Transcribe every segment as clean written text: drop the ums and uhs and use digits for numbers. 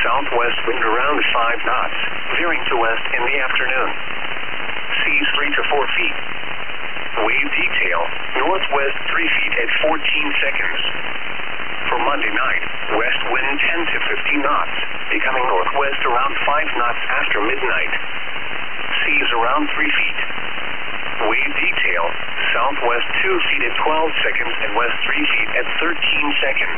southwest wind around 5 knots, veering to west in the afternoon. Seas 3 to 4 feet. Wave detail, northwest 3 feet at 14 seconds. For Monday night, west wind 10 to 15 knots, becoming northwest around 5 knots after midnight. Seas around 3 feet. Wave detail, southwest 2 feet at 12 seconds and west 3 feet at 13 seconds.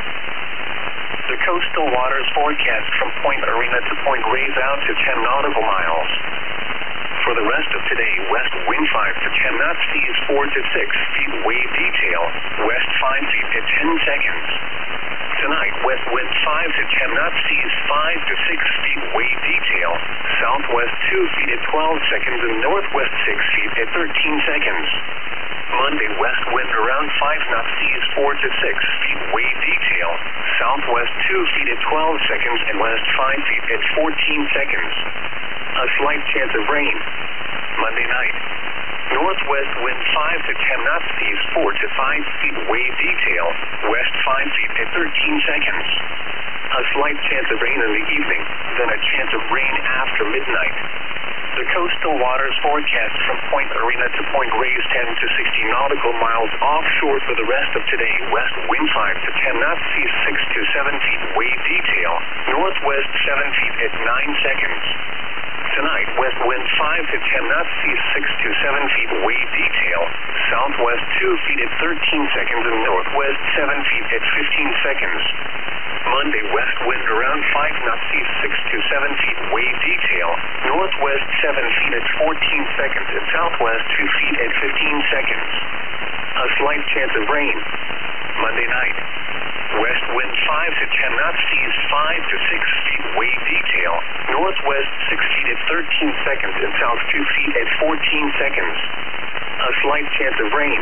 The coastal waters forecast from Point Arena to Point Reyes out to 10 nautical miles. For the rest of today, west wind 5 to 10 knots, seas 4 to 6 feet, wave detail, west 5 feet at 10 seconds. Tonight, west wind 5 to 10 knots, seas 5 to 6 feet, wave detail, southwest 2 feet at 12 seconds and northwest 6 feet at 13 seconds. Monday, west wind around 5 knots, seas 4 to 6 feet, wave detail, southwest 2 feet at 12 seconds and west 5 feet at 14 seconds. A slight chance of rain. Monday night. Northwest wind 5 to 10 knots, seas 4 to 5 feet, wave detail, west 5 feet at 13 seconds. A slight chance of rain in the evening, then a chance of rain after midnight. The coastal waters forecast from Point Arena to Point Reyes 10 to 60 nautical miles offshore for the rest of today. West wind 5 to 10 knots, seas 6 to 7 feet, wave detail, northwest 7 feet at 9 seconds. Tonight, west wind 5 to 10 knots, seas 6 to 7 feet, wave detail, southwest 2 feet at 13 seconds and northwest 7 feet at 15 seconds. Monday, west wind around 5 knots, seas 6 to 7 feet, wave detail, northwest 7 feet at 14 seconds and southwest 2 feet at 15 seconds. A slight chance of rain. Monday night. West wind 5 to 10 knots, seas 5 to 6 feet, wave detail, northwest 6 feet at 13 seconds and south 2 feet at 14 seconds. A slight chance of rain.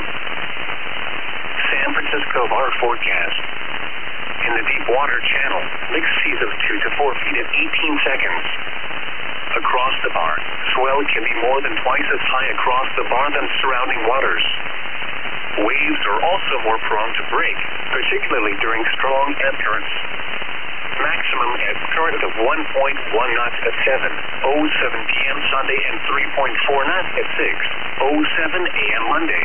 San Francisco Bar forecast. In the deep water channel, mixed seas of 2 to 4 feet at 18 seconds. Across the bar, swell can be more than twice as high across the bar than surrounding waters. Waves are also more prone to break, particularly during strong ebb currents. Maximum ebb current of 1.1 knots at 7:07 p.m. Sunday and 3.4 knots at 6:07 a.m. Monday.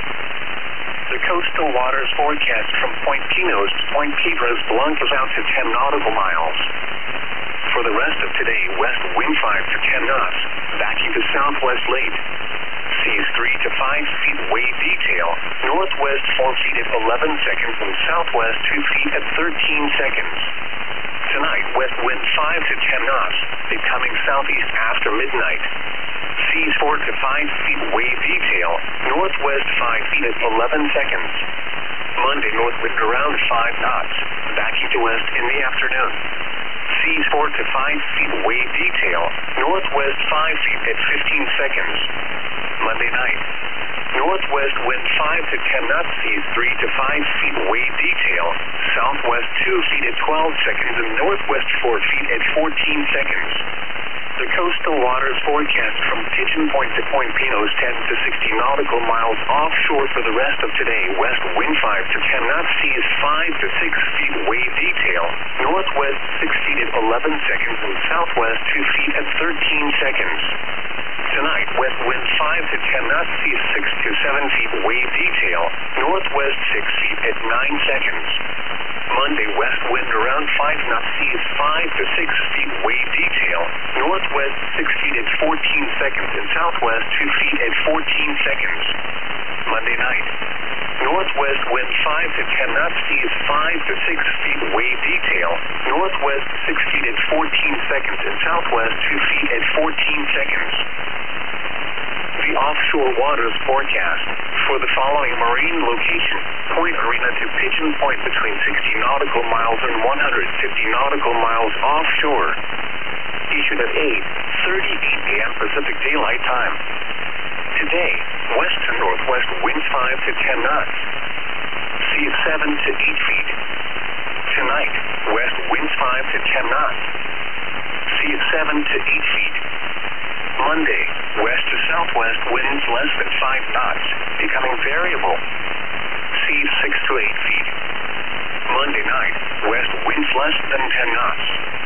The coastal waters forecast from Point Pinos to Point Piedras Blancas out to 10 nautical miles. For the rest of today, west wind 5 to 10 knots, backing to southwest late. Seas 3 to 5 feet, wave detail, northwest 4 feet at 11 seconds and southwest 2 feet at 13 seconds. Tonight, west wind 5 to 10 knots, becoming southeast after midnight. Seas 4 to 5 feet, wave detail, northwest 5 feet at 11 seconds. Monday, north wind around 5 knots, backing to west in the afternoon. Seas 4 to 5 feet, wave detail, northwest 5 feet at 15 seconds. Monday night. Northwest wind 5 to 10 knots, seas 3 to 5 feet, wave detail, southwest 2 feet at 12 seconds and northwest 4 feet at 14 seconds. The coastal waters forecast from Pigeon Point to Point Pinos 10 to 60 nautical miles offshore for the rest of today. West wind 5 to 10 knots, seas 5 to 6 feet, wave detail, northwest 6 feet at 11 seconds and southwest 2 feet at 13 seconds. Tonight, west wind 5 to 10 knots, seas 6 to 7 feet, wave detail, northwest 6 feet at 9 seconds. Monday, west wind around 5 knots, seas 5 to 6 feet, wave detail, northwest 6 feet at 14 seconds and southwest 2 feet at 14 seconds. Monday night. Northwest wind 5 to 10 knots, seas 5 to 6 feet, wave detail, northwest 6 feet at 14 seconds and southwest 2 feet at 14 seconds. The offshore waters forecast for the following marine location: Point Arena to Pigeon Point between 60 nautical miles and 150 nautical miles offshore. Issued at 8:38 a.m. Pacific Daylight Time. Today, west to northwest winds 5 to 10 knots. Seas 7 to 8 feet. Tonight, west winds 5 to 10 knots. Seas 7 to 8 feet. Monday, west to southwest winds less than 5 knots, becoming variable. Seas 6 to 8 feet. Monday night, west winds less than 10 knots.